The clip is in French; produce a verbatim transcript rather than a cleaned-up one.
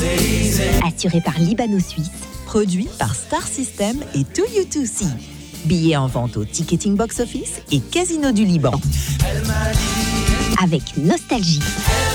Assuré par Libano Suisse, produit par Star System et Too You To See. Billets en vente au Ticketing Box Office et Casino du Liban. Avec nostalgie.